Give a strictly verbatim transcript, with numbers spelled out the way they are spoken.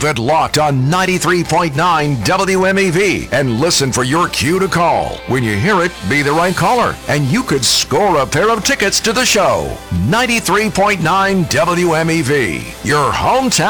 Keep it locked on ninety-three point nine W M E V and listen for your cue to call. When you hear it, be the right caller, and you could score a pair of tickets to the show. ninety-three point nine W M E V, your hometown